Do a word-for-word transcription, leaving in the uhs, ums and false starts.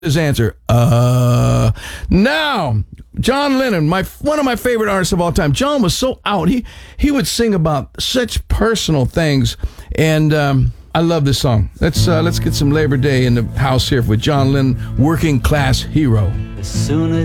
his answer. Uh, now, John Lennon, my one of my favorite artists of all time. John was so out. He he would sing about such personal things, and um, I love this song. Let's uh, let's get some Labor Day in the house here with John Lennon, Working Class Hero. As soon as